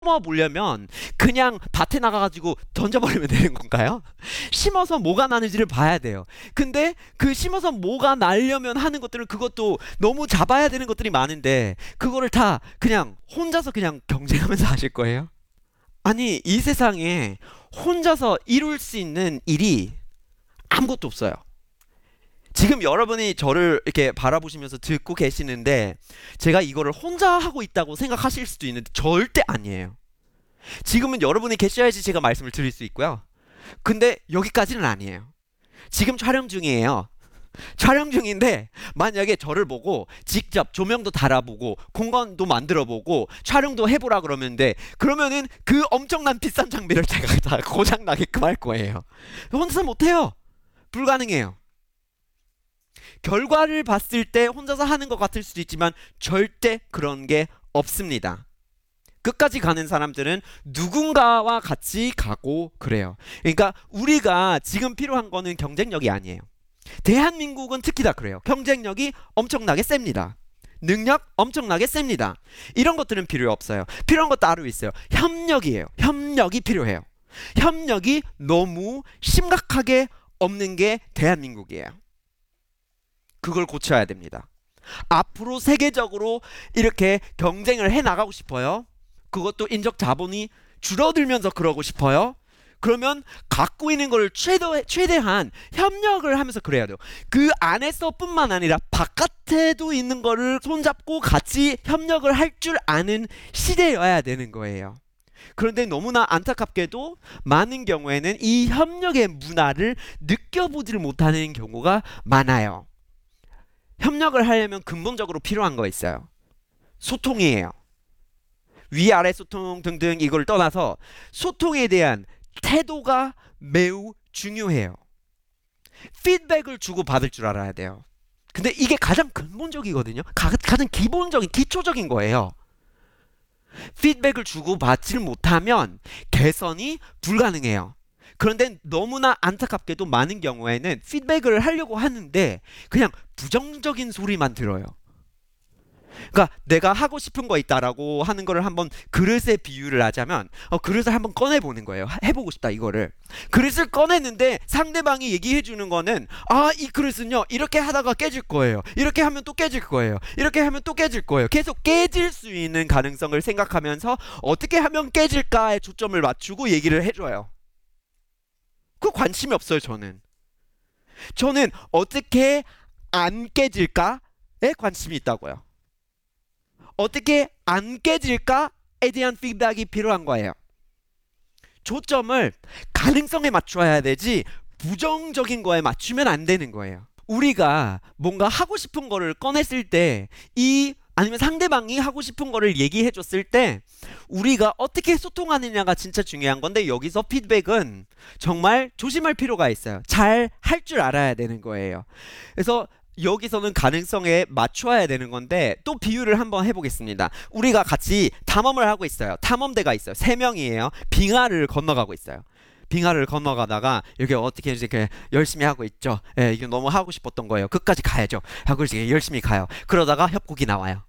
모으려면 그냥 밭에 나가가지고 던져버리면 되는 건가요? 심어서 뭐가 나는지를 봐야 돼요. 근데 그 심어서 뭐가 나려면 하는 것들은 그것도 너무 잡아야 되는 것들이 많은데 그거를 다 그냥 혼자서 그냥 경쟁하면서 하실 거예요? 아니, 이 세상에 혼자서 이룰 수 있는 일이 아무것도 없어요. 지금 여러분이 저를 이렇게 바라보시면서 듣고 계시는데 제가 이거를 혼자 하고 있다고 생각하실 수도 있는데 절대 아니에요. 지금은 여러분이 계셔야지 제가 말씀을 드릴 수 있고요. 근데 여기까지는 아니에요. 지금 촬영 중이에요. 촬영 중인데 만약에 저를 보고 직접 조명도 달아보고 공간도 만들어보고 촬영도 해보라 그러면은 그 엄청난 비싼 장비를 제가 다 고장나게끔 할 거예요. 혼자서 못해요. 불가능해요. 결과를 봤을 때 혼자서 하는 것 같을 수도 있지만 절대 그런 게 없습니다. 끝까지 가는 사람들은 누군가와 같이 가고 그래요. 그러니까 우리가 지금 필요한 거는 경쟁력이 아니에요. 대한민국은 특히 다 그래요. 경쟁력이 엄청나게 셉니다. 능력 엄청나게 셉니다. 이런 것들은 필요 없어요. 필요한 거 따로 있어요. 협력이에요. 협력이 필요해요. 협력이 너무 심각하게 없는 게 대한민국이에요. 그걸 고쳐야 됩니다. 앞으로 세계적으로 이렇게 경쟁을 해 나가고 싶어요. 그것도 인적 자본이 줄어들면서 그러고 싶어요. 그러면 갖고 있는 걸 최대한 협력을 하면서 그래야 돼요. 그 안에서뿐만 아니라 바깥에도 있는 거를 손잡고 같이 협력을 할 줄 아는 시대여야 되는 거예요. 그런데 너무나 안타깝게도 많은 경우에는 이 협력의 문화를 느껴보지를 못하는 경우가 많아요. 협력을 하려면 근본적으로 필요한 거 있어요. 소통이에요. 위아래 소통 등등 이걸 떠나서 소통에 대한 태도가 매우 중요해요. 피드백을 주고 받을 줄 알아야 돼요. 근데 이게 가장 근본적이거든요. 가장 기본적인 기초적인 거예요. 피드백을 주고 받질 못하면 개선이 불가능해요. 그런데 너무나 안타깝게도 많은 경우에는 피드백을 하려고 하는데 그냥 부정적인 소리만 들어요. 그러니까 내가 하고 싶은 거 있다라고 하는 거를 한번 그릇에 비유를 하자면 그릇을 한번 꺼내보는 거예요. 해보고 싶다 이거를. 그릇을 꺼냈는데 상대방이 얘기해 주는 거는 이 그릇은요 이렇게 하다가 깨질 거예요. 이렇게 하면 또 깨질 거예요. 이렇게 하면 또 깨질 거예요. 계속 깨질 수 있는 가능성을 생각하면서 어떻게 하면 깨질까에 초점을 맞추고 얘기를 해줘요. 그 관심이 없어요. 저는 어떻게 안 깨질까에 관심이 있다고요. 어떻게 안 깨질까에 대한 피드백이 필요한 거예요. 초점을 가능성에 맞춰야 되지 부정적인 거에 맞추면 안 되는 거예요. 우리가 뭔가 하고 싶은 거를 꺼냈을 때 아니면 상대방이 하고 싶은 거를 얘기해 줬을 때 우리가 어떻게 소통하느냐가 진짜 중요한 건데 여기서 피드백은 정말 조심할 필요가 있어요. 잘 할 줄 알아야 되는 거예요. 그래서 여기서는 가능성에 맞춰야 되는 건데 또 비유를 한번 해보겠습니다. 우리가 같이 탐험을 하고 있어요. 탐험대가 있어요. 3명이에요. 빙하를 건너가고 있어요. 빙하를 건너가다가 이렇게 어떻게 이렇게 열심히 하고 있죠. 예, 이게 너무 하고 싶었던 거예요. 끝까지 가야죠. 하고 이제 열심히 가요. 그러다가 협곡이 나와요.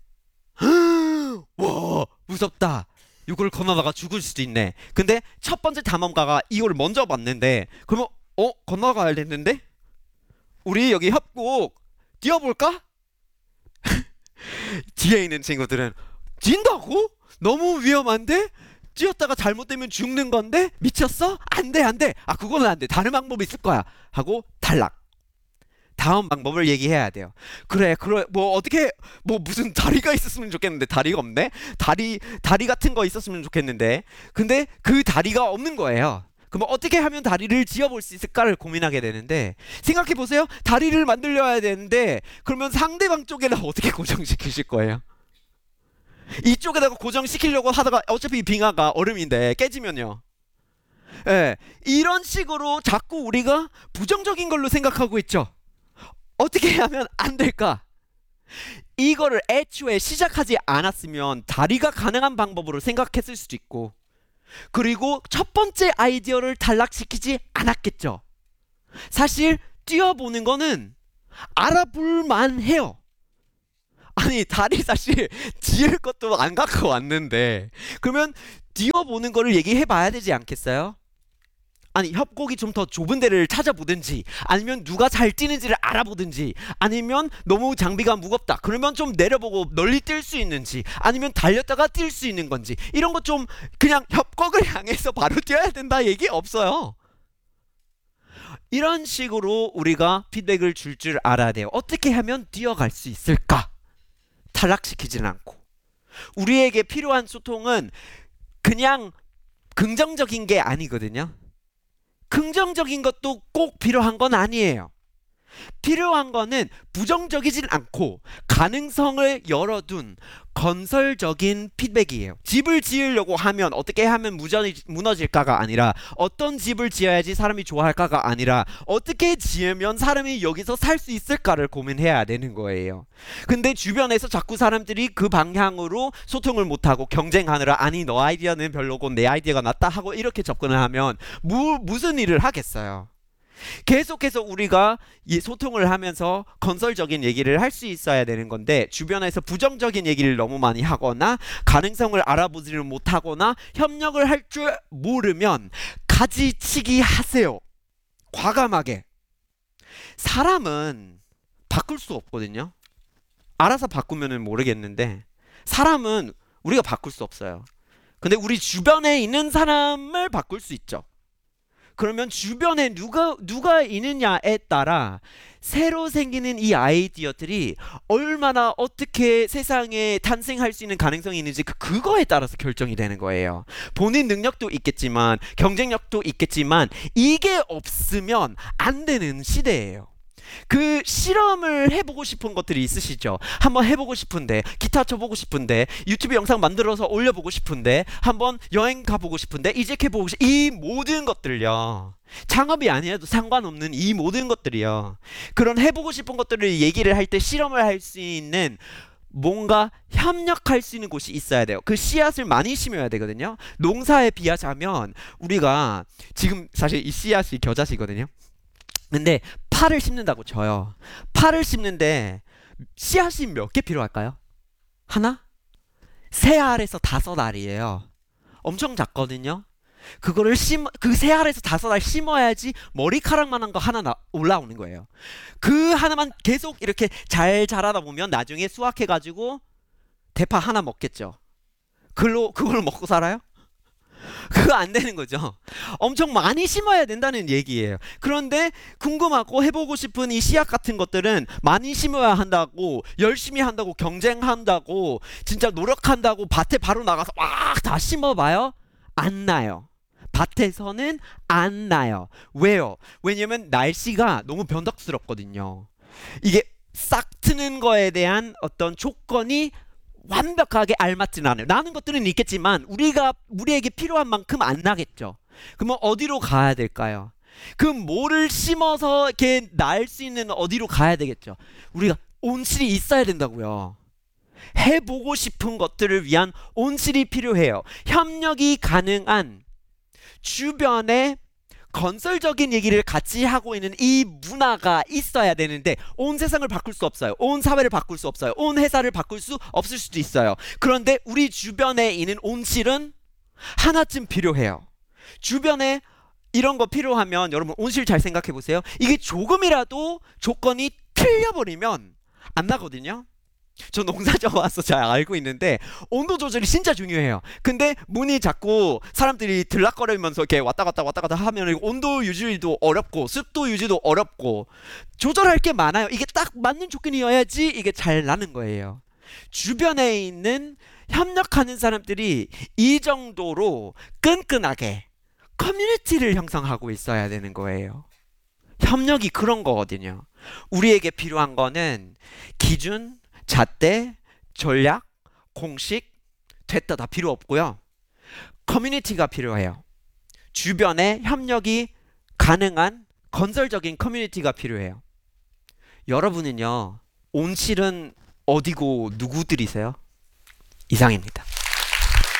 와, 무섭다. 이걸 건너다가 죽을 수도 있네. 근데 첫 번째 탐험가가 이걸 먼저 봤는데 그러면 건너가야 되는데 우리 여기 협곡 뛰어볼까? 뒤에 있는 친구들은 진다고? 너무 위험한데? 뛰었다가 잘못되면 죽는 건데? 미쳤어? 안 돼, 안 돼. 그거는 안 돼. 다른 방법이 있을 거야. 하고 탈락. 다음 방법을 얘기해야 돼요. 그래, 뭐 어떻게 뭐 무슨 다리가 있었으면 좋겠는데 다리가 없네. 다리 같은 거 있었으면 좋겠는데. 근데 그 다리가 없는 거예요. 그럼 어떻게 하면 다리를 지어볼 수 있을까를 고민하게 되는데 생각해 보세요. 다리를 만들려야 되는데 그러면 상대방 쪽에다 어떻게 고정시키실 거예요? 이쪽에다가 고정시키려고 하다가 어차피 빙하가 얼음인데 깨지면요. 예, 이런 식으로 자꾸 우리가 부정적인 걸로 생각하고 있죠. 어떻게 하면 안 될까? 이거를 애초에 시작하지 않았으면 다리가 가능한 방법으로 생각했을 수도 있고 그리고 첫 번째 아이디어를 탈락시키지 않았겠죠. 사실 뛰어보는 거는 알아볼만 해요. 아니 다리 사실 지을 것도 안 갖고 왔는데 그러면 뛰어보는 거를 얘기해 봐야 되지 않겠어요? 아니, 협곡이 좀 더 좁은 데를 찾아보든지, 아니면 누가 잘 뛰는지를 알아보든지, 아니면 너무 장비가 무겁다 그러면 좀 내려보고 널리 뛸 수 있는지, 아니면 달렸다가 뛸 수 있는 건지, 이런 거 좀 그냥 협곡을 향해서 바로 뛰어야 된다 얘기 없어요. 이런 식으로 우리가 피드백을 줄 알아야 돼요. 어떻게 하면 뛰어갈 수 있을까? 탈락시키지는 않고. 우리에게 필요한 소통은 그냥 긍정적인 게 아니거든요. 긍정적인 것도 꼭 필요한 건 아니에요. 필요한 거는 부정적이진 않고 가능성을 열어둔 건설적인 피드백이에요. 집을 지으려고 하면 어떻게 하면 무너질까가 아니라, 어떤 집을 지어야지 사람이 좋아할까가 아니라, 어떻게 지으면 사람이 여기서 살 수 있을까를 고민해야 되는 거예요. 근데 주변에서 자꾸 사람들이 그 방향으로 소통을 못하고 경쟁하느라, 아니 너 아이디어는 별로고 내 아이디어가 낫다 하고 이렇게 접근을 하면 무슨 일을 하겠어요. 계속해서 우리가 이 소통을 하면서 건설적인 얘기를 할 수 있어야 되는 건데, 주변에서 부정적인 얘기를 너무 많이 하거나 가능성을 알아보지를 못하거나 협력을 할 줄 모르면 가지치기 하세요. 과감하게. 사람은 바꿀 수 없거든요. 알아서 바꾸면은 모르겠는데, 사람은 우리가 바꿀 수 없어요. 근데 우리 주변에 있는 사람을 바꿀 수 있죠. 그러면 주변에 누가 있느냐에 따라 새로 생기는 이 아이디어들이 얼마나 어떻게 세상에 탄생할 수 있는 가능성이 있는지 그거에 따라서 결정이 되는 거예요. 본인 능력도 있겠지만 경쟁력도 있겠지만 이게 없으면 안 되는 시대예요. 그 실험을 해보고 싶은 것들이 있으시죠? 한번 해보고 싶은데, 기타 쳐보고 싶은데, 유튜브 영상 만들어서 올려보고 싶은데, 한번 여행 가보고 싶은데, 이직해보고 이 모든 것들요, 창업이 아니어도 상관없는 이 모든 것들이요, 그런 해보고 싶은 것들을 얘기를 할 때 실험을 할 수 있는 뭔가 협력할 수 있는 곳이 있어야 돼요. 그 씨앗을 많이 심어야 되거든요. 농사에 비하자면 우리가 지금 사실 이 씨앗이 겨자씨거든요. 근데 파를 심는다고 쳐요. 파를 심는데 씨앗이 몇 개 필요할까요? 하나? 3알에서 5알이에요. 엄청 작거든요. 그거를 그 3알에서 5알 심어야지 머리카락만한 거 하나 올라오는 거예요. 그 하나만 계속 이렇게 잘 자라다 보면 나중에 수확해가지고 대파 하나 먹겠죠. 그걸 먹고 살아요? 그거 안 되는 거죠. 엄청 많이 심어야 된다는 얘기예요. 그런데 궁금하고 해보고 싶은 이 씨앗 같은 것들은 많이 심어야 한다고, 열심히 한다고, 경쟁한다고, 진짜 노력한다고 밭에 바로 나가서 막 다 심어봐요? 안 나요. 밭에서는 안 나요. 왜요? 왜냐면 날씨가 너무 변덕스럽거든요. 이게 싹 트는 거에 대한 어떤 조건이 완벽하게 알맞지는 않아요. 나는 것들은 있겠지만 우리에게 필요한 만큼 안 나겠죠. 그러면 어디로 가야 될까요? 그 뭐를 심어서 이렇게 날 수 있는 어디로 가야 되겠죠. 우리가 온실이 있어야 된다고요. 해보고 싶은 것들을 위한 온실이 필요해요. 협력이 가능한 주변에 건설적인 얘기를 같이 하고 있는 이 문화가 있어야 되는데, 온 세상을 바꿀 수 없어요. 온 사회를 바꿀 수 없어요. 온 회사를 바꿀 수 없을 수도 있어요. 그런데 우리 주변에 있는 온실은 하나쯤 필요해요. 주변에 이런 거 필요하면 여러분 온실 잘 생각해 보세요. 이게 조금이라도 조건이 틀려버리면 안 나거든요. 저 농사져 와서 잘 알고 있는데 온도 조절이 진짜 중요해요. 근데 문이 자꾸 사람들이 들락거리면서 이렇게 왔다 갔다 하면 온도 유지도 어렵고 습도 유지도 어렵고 조절할 게 많아요. 이게 딱 맞는 조건이어야지 이게 잘 나는 거예요. 주변에 있는 협력하는 사람들이 이 정도로 끈끈하게 커뮤니티를 형성하고 있어야 되는 거예요. 협력이 그런 거거든요. 우리에게 필요한 거는 기준, 잣대, 전략, 공식, 됐다 다 필요 없고요. 커뮤니티가 필요해요. 주변에 협력이 가능한 건설적인 커뮤니티가 필요해요. 여러분은요, 온실은 어디고 누구들이세요? 이상입니다.